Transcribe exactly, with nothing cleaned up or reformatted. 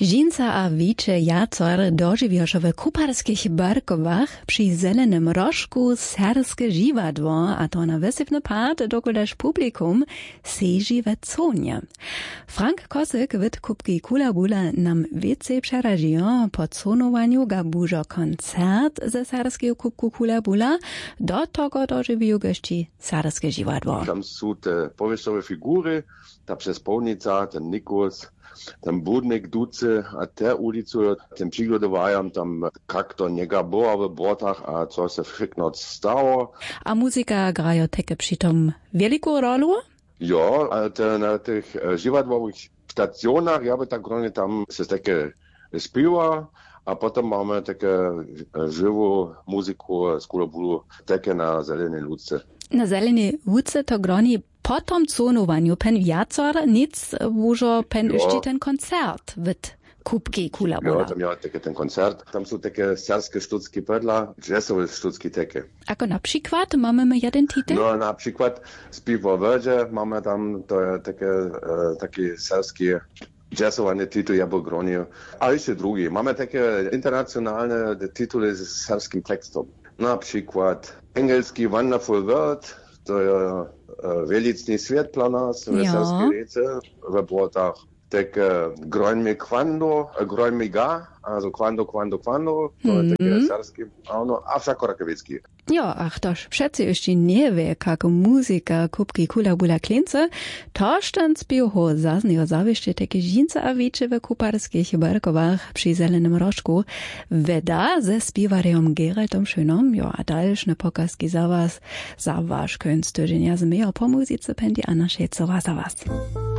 Žinca a wicze jacor dożywiosz w kuparskich barkowach przy zelenym rożku serskie dziwadło, a to na wysypny pad dokuleż publikum seži we conie. Frank Kosyk wyd kubki Kula Bula nam więcej przeraziło po conowaniu gabużo koncert ze serskiego kubku Kula Bula, do tego dożywił gości serskie dziwadło. Tam są te powierzchowne figury, ta przespolnica, ten Nikos, tam budnik duce, a te ulicu, ten przygotowałem tam jak to niega było w błotach, a co się wszystko stało. A muzyka grają takie przy tym wielką rolę? Ja, a te, na tych dziwadłowych stacjonach, ja by tak gronie tam się takie śpiewa, a potem mamy takie żywą muzykę z Kula Bulu, takie na zelenej ludce. Na zelenej ludce to groni po tom conowaniu pen jacor nic, wużo pen ja. jeszcze ten koncert wyd kubki Kula Bula. Ja, tam ja takie ten koncert, tam są takie serskie sztuczki pedla, jazzowe sztuczki takie. Ako na przykład mamy my jeden tytuł? No na przykład Spiwo Wördzie, mamy tam to takie, e, taki serski jazzowany tytuł, ja by gronił, a jeszcze drugi. Mamy takie internacjonalne tytuły z serskim tekstem. Na przykład engelski Wonderful World, to jest e, Wielitny świat dla nas, w serskiej rece, w błotach. Takie groń mi quando, groń mi ga, also quando, quando, quando, to mm. jest takie serskie, a no, a wszako rakowiecki. Ja, ach toż, przece jeszcze nie wie, jak muzyka kubki Kula Bula klince, toż ten spiecho zaznego zawieszcze takie żince a wicze w kuparskich barkowach przy zelenym rożku, weda ze spiewarem Geraldom Schönom, ja, a dalszne pokazki za was, za wasz künstler, ja z mir po muzyce pendi Anna Schätzowa za was.